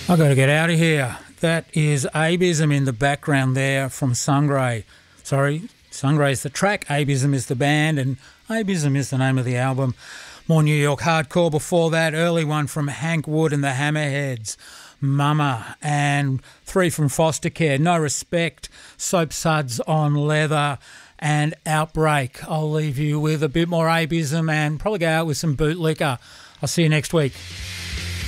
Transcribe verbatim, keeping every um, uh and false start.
I got to get out of here. That is Abysm in the background there from Sungray. Sorry, Sungray is the track, Abysm is the band, and Abysm is the name of the album. More New York hardcore before that. Early one from Hank Wood and the Hammerheads, Mama, and three from Foster Care, No Respect, Soap Suds on Leather, and Outbreak. I'll leave you with a bit more Abysm and probably go out with some Bootlicker. I'll see you next week.